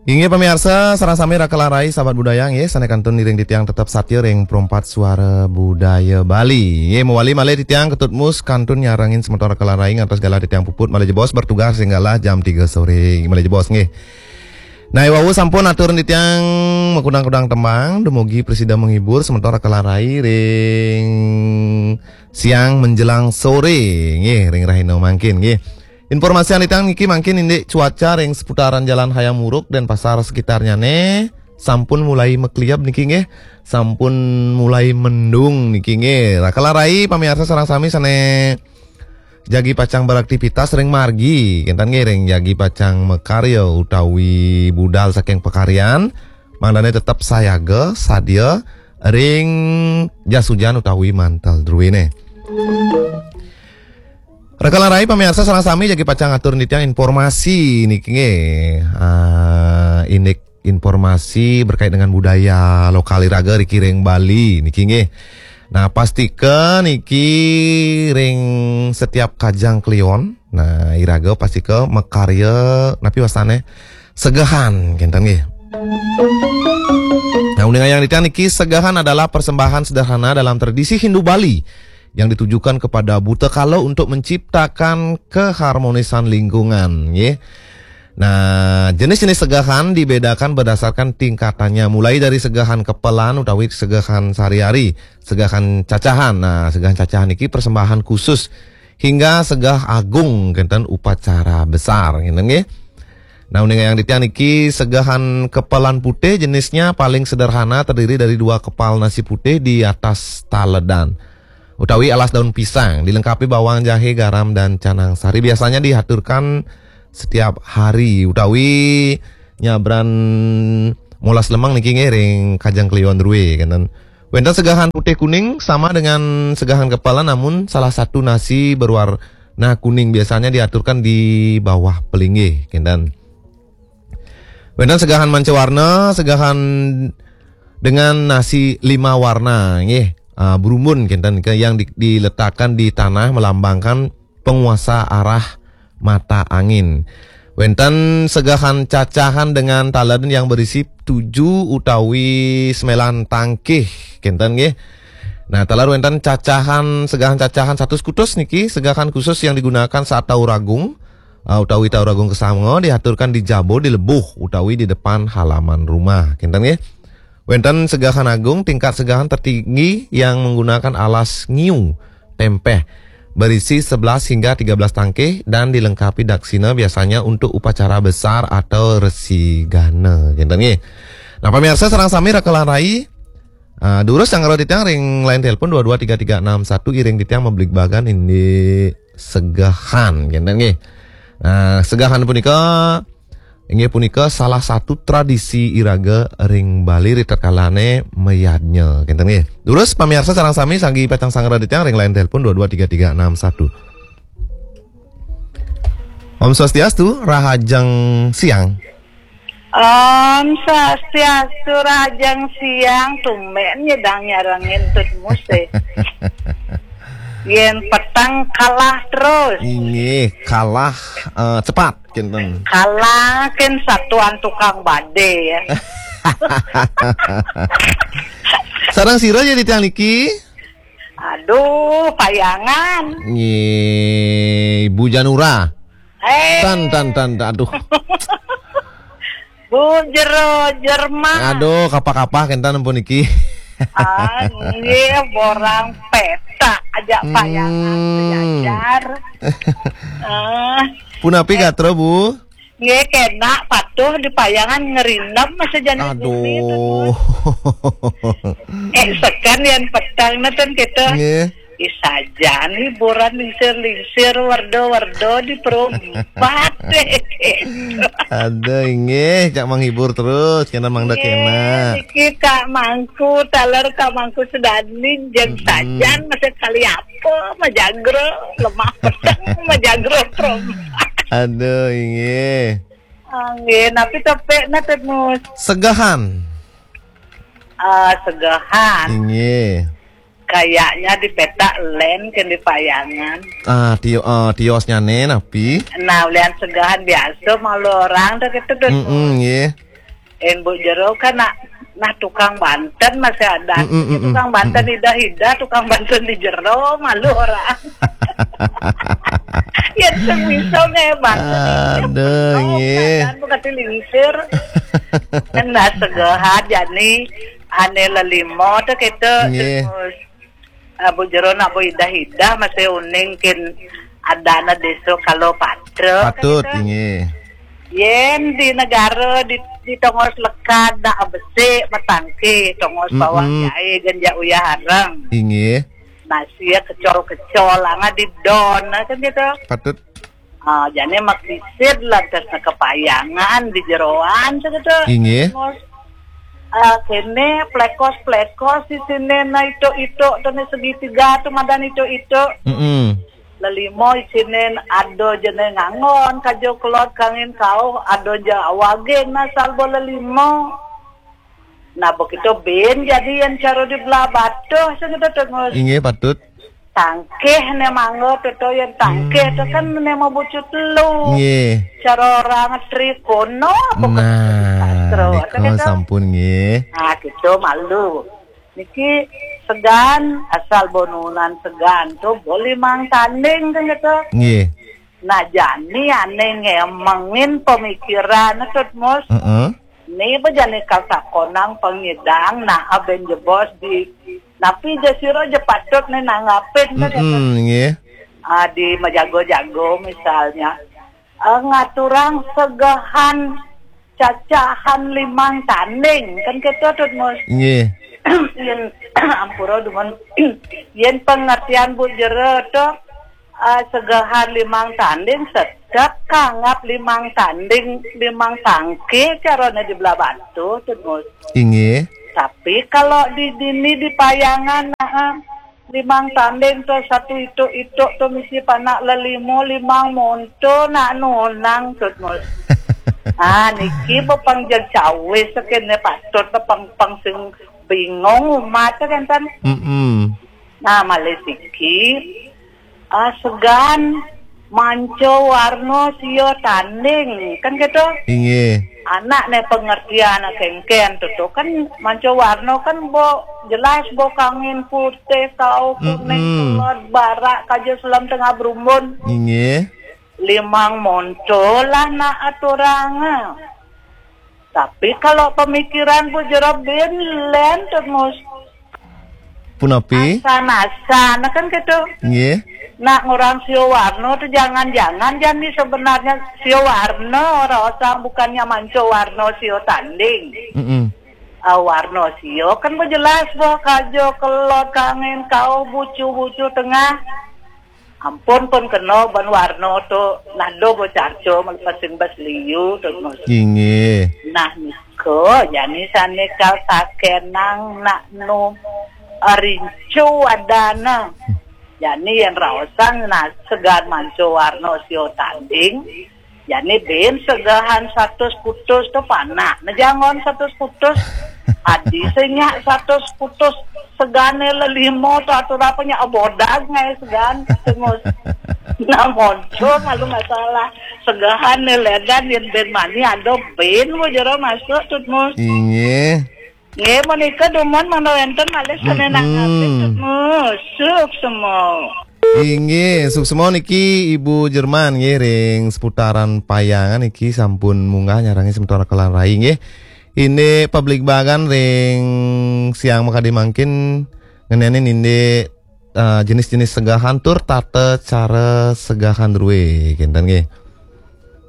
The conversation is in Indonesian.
Inge pemirsa, sarang sami rakelarai sahabat budaya nge, sana kantun niring ditiang tetap satir ring perompat suara budaya Bali. Nge mewali malih ditiang ketut mus kantun nyarangin sementara rakelarai ngatas gala ditiang puput malih jebos bertugas singgalah jam 3 sore malih jebos nge. Nah, wawu sampun atur ditiang mengkudang-kudang tembang dumugi presida menghibur sementara rakelarai ring siang menjelang sore nge ring rahino mangkin nge. Informasi yang ditang niki mungkin ini cuaca ring seputaran Jalan Hayam Wuruk dan pasar sekitarnya ne sampun mulai mekliap niki nge, sampun mulai mendung niki nge. Rakelarai pamirsa sareng sami sane jagi pacang beraktivitas ring margi kentan nge ring jagi pacang mekarya utawi budal saking pekarian mangdane tetap sayaga sadia ring jas hujan utawi mantel druine. Rakelarai pamirsa sareng sami jagi pacang atur nitiang informasi niki nge. Indek informasi berkait dengan budaya lokal iraga riki ring Bali niki nge. Nah, pastikan niki ring setiap kajang klion. Nah, iraga pastike mekarya napi wasane segahan kentan nge. Nah, undang yang ditiang niki segahan adalah persembahan sederhana dalam tradisi Hindu Bali yang ditujukan kepada buta kala untuk menciptakan keharmonisan lingkungan, ya. Nah, jenis-jenis segahan dibedakan berdasarkan tingkatannya, mulai dari segahan kepelan utawi segahan sehari-hari, segahan cacahan. Nah, segahan cacahan ini persembahan khusus hingga segah agung kenten upacara besar, ngene nggih. Nah, undang yang ditiang niki segahan kepelan putih jenisnya paling sederhana terdiri dari 2 kepal nasi putih di atas taledan utawi alas daun pisang, dilengkapi bawang, jahe, garam, dan canang sari. Biasanya dihaturkan setiap hari utawi nyabran molas lemang niki ngering kajang klion druwe kan. Wenten segahan putih kuning sama dengan segahan kepala namun salah satu nasi berwarna kuning biasanya diaturkan di bawah pelinggih kan. Wenten segahan manca warna, segahan dengan nasi 5 warna nggih. Berumbun kinten yang diletakkan di tanah melambangkan penguasa arah mata angin. Wenten segahan cacahan dengan taladen yang berisi 7 utawi 9 tangkih kinten nggih. Nah, talar wenten cacahan segahan cacahan 1 skutus niki segahan khusus yang digunakan saat tauragung utawi tauragung kesanga diaturkan di jabo di lebuh utawi di depan halaman rumah kinten nggih. Wenten segahan agung tingkat segahan tertinggi yang menggunakan alas ngiu tempeh berisi 11 hingga 13 tangkih dan dilengkapi daksina biasanya untuk upacara besar atau resi gana. Nah, pemirsa sareng sami rakelarai durus yang ngarot ditiang ring line telepon 223361 iring ditiang membeli bagan ini segahan Nah, segahan punika inggih punika salah satu tradisi iraga ring Bali ritekalane meyadnya kinten nggih. Terus pamirsa sareng sami sagi pacang sangra ditiang ring line telepon 223361. Om Swastiastu, rahajeng siang. Om Swastiastu, rahajeng siang. Tumben nyedang nyarangin tut muse. Yen petang kalah terus. Ini kalah cepat kinten. Kalah ken satuan tukang bade ya. Sareng sira jadi tiang niki. Aduh, payangan. Ibu Janura. Tan aduh. Bu jero jerman. Aduh, kapah-kapah kentan ampun niki. Nggih, borang peta aja payangan sejajar. Punapi katro Bu? Nggih, kena patuh di payangan ngerindam masa jane. Aduh. Sekan yang petang neten kita. Nggih. Isajan liburan lingsir-lingsir wardo-wardo di perompat. Ada nggih, cak menghibur terus kena mangda kena. Iki Kak Mangku, taler Kak Mangku sedani jeung sajan masih kali apa majagro lemah petang majagro perompat. Aduh nggih. Nggih, napi tepek na temus. Segahan. Segahan. Nggih. Kayaknya di peta len ke di payangan. Tiosnya nih napi. Nah, lian segahan biasa malu orang tuh gitu tuh. Nggih. Bu Jero kan nah tukang Banten masih ada. Tukang Banten hidah-hidah, tukang Banten di jero malu orang. Ya semisal nih Banten. Aduh, nggih. Kan bukan lingsir. Kan segahat jani ane lalimo tuh kita terus Bu Jero nak hidah-hidah masih uning kin ada na deso kalau patut nggih. Yen di negara di tongos lekat dak besi matangke tongos bawah jai genja uyah harang. Inggih. Nasi kecol-kecol anga di don kan gitu. Patut. Jane makdisid lantas kepayangan di jeroan gitu. Inggih. Kene plekos di sini na itu tuh segitiga tuh madan itu. Lalimo isinin ado jene ngangon kajo kelot kangin kau ado jawage na salbo lalimo nah begitu ben jadi yang caro di belah batu segitu tengos inge patut tangkeh ne manggo toto yang tangkeh itu kan ne mau bucut lu caro orang trikono nah sampun nge nah gitu malu niki segan asal bonunan segan tuh boleh mang tanding kan gitu. Nggih. Nah jani aneh ngemengin pemikiran tut mus. Nih bejane kalsa konang pengidang nah aben jebos di tapi jasiro je patut nih nanggapin kan gitu. Nggih. Di majago-jago misalnya ngaturang segahan cacahan limang tanding kan gitu tut mus. Nggih. Yen ampura duman yen pengertian Bu Jero to segahan limang tanding sedap kangap limang tangke carane di belah batu terus. Inggih. Tapi kalau di dini di payangan limang tanding to satu itu to misi panak lelimo limang monto nak nonang terus. Niki pepangjag cawe sekene patut pepang sing bingung umat kan nah malesiki segan manco warno sio tanding kan gitu inge anak ne pengertian kengken tuh kan manco warno kan bo jelas bo kangin putih kau kuning telur barak kajo selam tengah berumbun inge limang monco lah na aturanga. Tapi kalau pemikiran Bu Jero len terus punapi asa kan gitu. Nggih. Nak ngurang sio warno tuh jangan-jangan jadi sebenarnya sio warno rasa bukannya manco warno sio tanding. Warno sio kan jelas boh kajo kelot kangen kau bucu-bucu tengah. Ampun pun kena ban warno to nado bocarco malpasin bas liu terus. Inge. Nah niko jani sane kal sakenang nak no rincu adana. Jani yang raosan nah segan manco warno sio tanding. Jani ben segahan 100 putus to panak. Nah jangan 100 putus. Adi senyak 100 putus segane lelimo to atur apanya abodag ngai segan semus. Nah monco malu masalah segahan legan yen ben mani ado ben mo jero masuk tutmus. Inge. Nge monika duman mano enten males senenang tutmus. Suk semua. Inge, sukses niki Ibu Jerman nggih ring seputaran payangan niki sampun munggah nyarangi sementara kelan rai nggih. Ini publik bagan ring siang makadi mangkin ngenenin ini jenis-jenis segahan tur tata cara segahan ruwe kinten nggih.